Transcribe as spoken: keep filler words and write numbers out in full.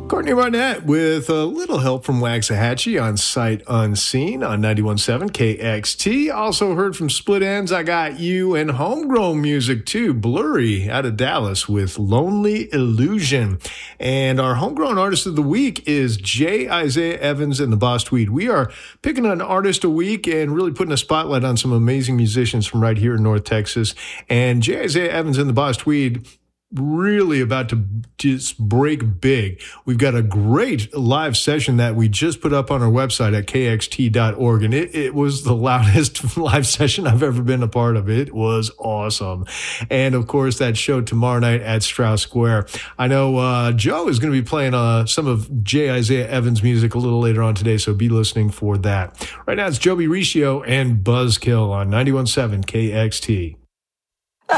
Courtney Barnett with a little help from Waxahachie on Sight Unseen on ninety-one point seven K X T. Also heard from Split Ends, I Got You, and homegrown music too, Blurry out of Dallas with Lonely Illusion. And our homegrown artist of the week is J. Isaiah Evans and the Boss Tweed. We are picking an artist a week and really putting a spotlight on some amazing musicians from right here in North Texas. And J. Isaiah Evans and the Boss Tweed really about to just break big. We've got a great live session that we just put up on our website at K X T dot org, and it, it was the loudest live session I've ever been a part of. It was awesome. And of course, that show tomorrow night at Strauss Square. I know uh, Joe is going to be playing uh, some of J. Isaiah Evans' music a little later on today, so be listening for that. Right now, it's Joby Riccio and Buzzkill on ninety-one point seven K X T.